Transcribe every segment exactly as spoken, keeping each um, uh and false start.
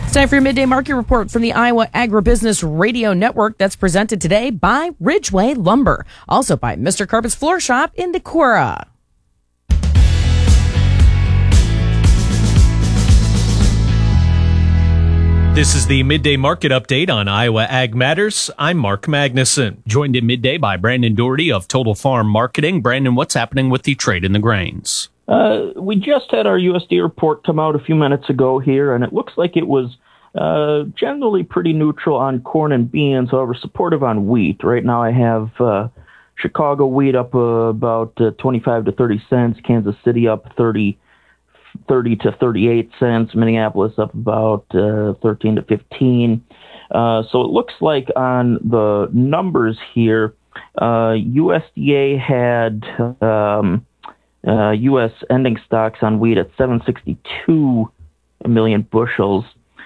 It's time for your Midday Market Report from the Iowa Agribusiness Radio Network that's presented today by Ridgeway Lumber, also by Mister Carpet's Floor Shop in Decorah. This is the Midday Market Update on Iowa Ag Matters. I'm Mark Magnuson, joined at midday by Brandon Doherty of Total Farm Marketing. Brandon, what's happening with the trade in the grains? Uh, we just had our U S D A report come out a few minutes ago here, and it looks like it was uh, generally pretty neutral on corn and beans, however supportive on wheat. Right now I have uh, Chicago wheat up uh, about uh, twenty-five to thirty cents, Kansas City up thirty, thirty to thirty-eight cents, Minneapolis up about uh, thirteen to fifteen. Uh, so it looks like on the numbers here, uh, U S D A had... Um, Uh, U S ending stocks on wheat at seven sixty-two million bushels,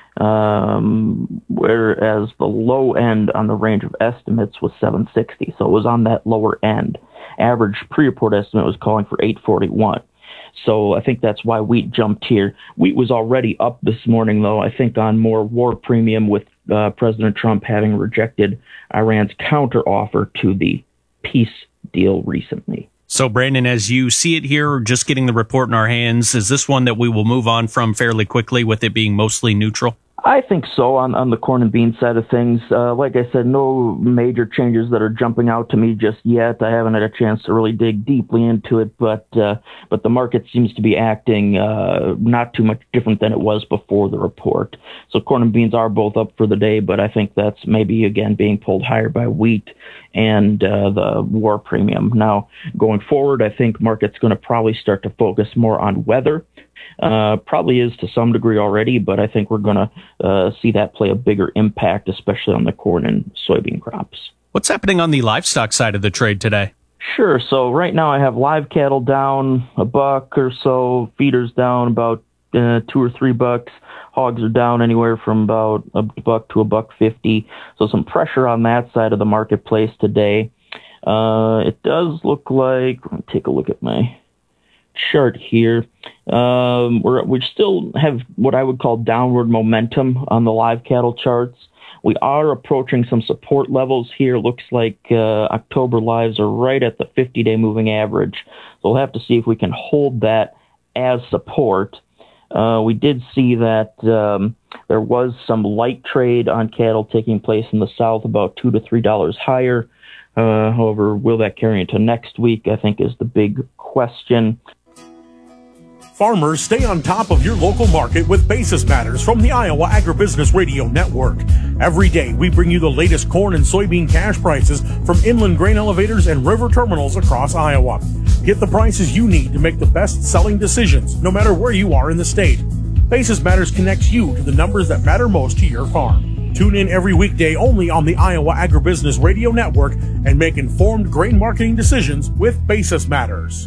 um, whereas the low end on the range of estimates was seven sixty. So it was on that lower end. Average pre-report estimate was calling for eight forty-one. So I think that's why wheat jumped here. Wheat was already up this morning, though, I think on more war premium with uh, President Trump having rejected Iran's counteroffer to the peace deal recently. So, Brandon, as you see it here, just getting the report in our hands, is this one that we will move on from fairly quickly with it being mostly neutral? I think so on, on the corn and bean side of things. Uh, like I said, no major changes that are jumping out to me just yet. I haven't had a chance to really dig deeply into it, but uh, but the market seems to be acting uh, not too much different than it was before the report. So corn and beans are both up for the day, but I think that's maybe, again, being pulled higher by wheat and uh, the war premium. Now, going forward, I think market's going to probably start to focus more on weather. Uh, probably is to some degree already, but I think we're going to uh, see that play a bigger impact, especially on the corn and soybean crops. What's happening on the livestock side of the trade today? Sure. So right now I have live cattle down a buck or so, feeders down about uh, two or three bucks. Hogs are down anywhere from about a buck to a buck fifty. So some pressure on that side of the marketplace today. Uh, it does look like, let me take a look at my chart here. Um, we're, we still have what I would call downward momentum on the live cattle charts. We are approaching some support levels here. Looks like uh, October lives are right at the fifty-day moving average. So we'll have to see if we can hold that as support. Uh, we did see that um, there was some light trade on cattle taking place in the south, about two to three dollars higher. Uh, however, will that carry into next week, I think, is the big question. Farmers, stay on top of your local market with Basis Matters from the Iowa Agribusiness Radio Network. Every day, we bring you the latest corn and soybean cash prices from inland grain elevators and river terminals across Iowa. Get the prices you need to make the best-selling decisions, no matter where you are in the state. Basis Matters connects you to the numbers that matter most to your farm. Tune in every weekday only on the Iowa Agribusiness Radio Network and make informed grain marketing decisions with Basis Matters.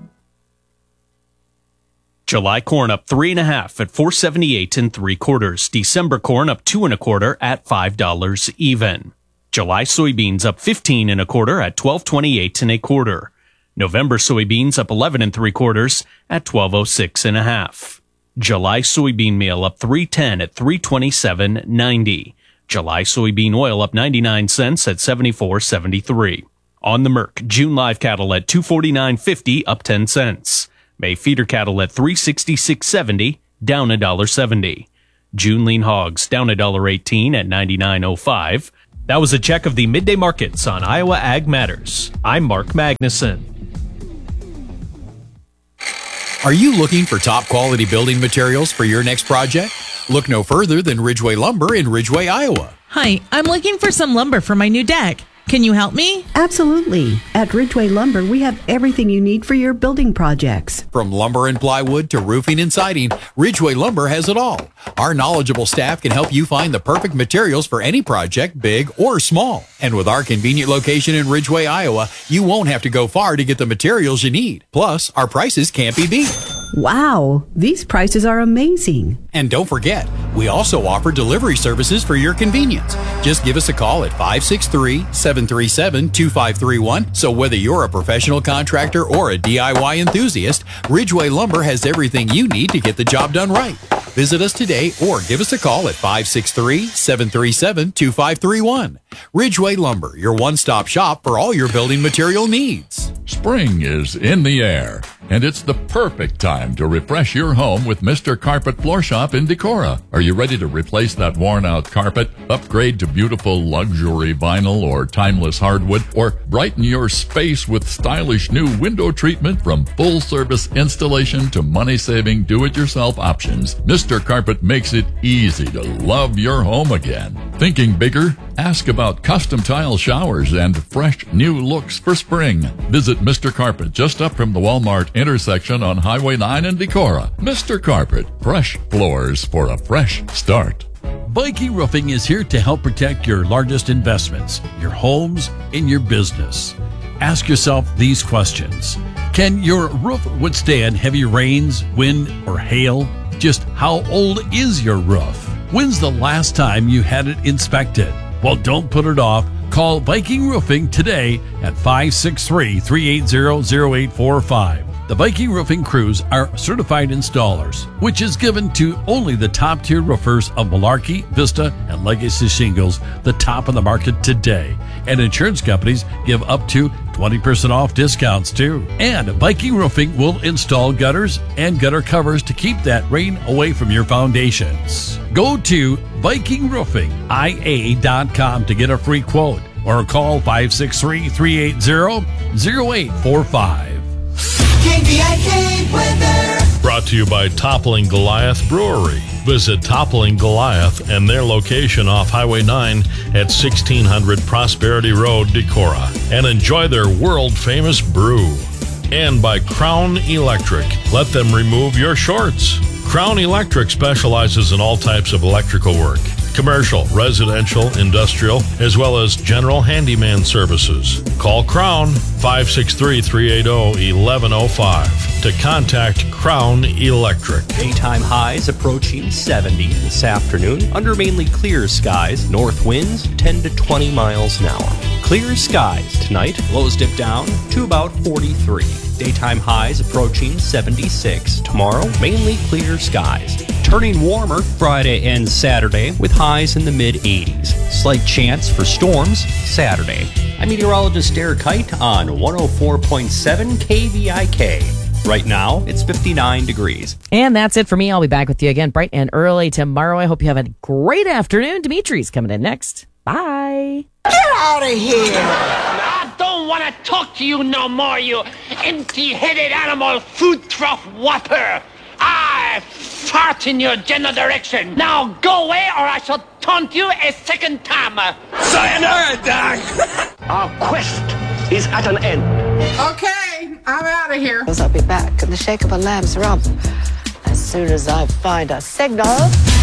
July corn up three and a half at four seventy-eight and three quarters. December corn up two and a quarter at five dollars even. July soybeans up fifteen and a quarter at twelve twenty-eight and a quarter. November soybeans up eleven and three quarters at twelve oh six and a half. July soybean meal up three ten at three twenty-seven ninety. July soybean oil up ninety-nine cents at seventy-four seventy-three. On the Merc, June live cattle at two forty-nine fifty up ten cents. May feeder cattle at three sixty-six seventy, down one dollar seventy. June lean hogs down one dollar eighteen at ninety-nine oh five. That was a check of the midday markets on Iowa Ag Matters. I'm Mark Magnuson. Are you looking for top quality building materials for your next project? Look no further than Ridgeway Lumber in Ridgeway, Iowa. Hi, I'm looking for some lumber for my new deck. Can you help me? Absolutely. At Ridgeway Lumber, we have everything you need for your building projects. From lumber and plywood to roofing and siding, Ridgeway Lumber has it all. Our knowledgeable staff can help you find the perfect materials for any project, big or small. And with our convenient location in Ridgeway, Iowa, you won't have to go far to get the materials you need. Plus, our prices can't be beat. Wow, these prices are amazing. And don't forget, We also offer delivery services for your convenience. Just give us a call at five six three, seven three seven, two five three one. So whether you're a professional contractor or a D I Y enthusiast, Ridgeway Lumber has everything you need to get the job done right. Visit us today or give us a call at five six three, seven three seven, two five three one. Ridgeway Lumber, your one-stop shop for all your building material needs. Spring is in the air, and it's the perfect time to refresh your home with Mister Carpet Floor Shop in Decorah. Are you ready to replace that worn-out carpet, upgrade to beautiful luxury vinyl or timeless hardwood, or brighten your space with stylish new window treatment? From full-service installation to money-saving do-it-yourself options, Mister Carpet makes it easy to love your home again. Thinking bigger? Ask about custom tile showers and fresh new looks for spring. Visit Mister Carpet just up from the Walmart intersection on Highway nine in Decorah. Mister Carpet, fresh floors for a fresh start. Viking Roofing is here to help protect your largest investments, your homes, and your business. Ask yourself these questions. Can your roof withstand heavy rains, wind, or hail? Just how old is your roof? When's the last time you had it inspected? Well, don't put it off. Call Viking Roofing today at five six three, three eight zero, zero eight four five. The Viking Roofing crews are certified installers, which is given to only the top-tier roofers of Malarkey, Vista, and Legacy Shingles, the top of the market today. And insurance companies give up to twenty percent off discounts, too. And Viking Roofing will install gutters and gutter covers to keep that rain away from your foundations. Go to Viking Roofing I A dot com to get a free quote or call five six three, three eight zero, zero eight four five. K B I K weather. Brought to you by Toppling Goliath Brewery. Visit Toppling Goliath and their location off Highway nine at sixteen hundred Prosperity Road, Decorah, and enjoy their world-famous brew. And by Crown Electric. Let them remove your shorts. Crown Electric specializes in all types of electrical work. Commercial, residential, industrial, as well as general handyman services. Call Crown five six three, three eight zero, one one zero five to contact Crown Electric. Daytime highs approaching seventy this afternoon under mainly clear skies. North winds ten to twenty miles an hour. Clear skies tonight. Lows dip down to about forty-three. Daytime highs approaching seventy-six. Tomorrow, mainly clear skies. Turning warmer Friday and Saturday with highs in the mid-eighties. Slight chance for storms Saturday. I'm meteorologist Derek Height on one oh four point seven K V I K. Right now, it's fifty-nine degrees. And that's it for me. I'll be back with you again bright and early tomorrow. I hope you have a great afternoon. Dimitri's coming in next. Bye. Get out of here. I don't want to talk to you no more, you empty-headed animal food trough whopper. I fart in your general direction. Now go away or I shall taunt you a second time. Sayonara, Doc. Our quest is at an end. Okay, I'm out of here. I'll be back in the shake of a lamb's rump as soon as I find a signal.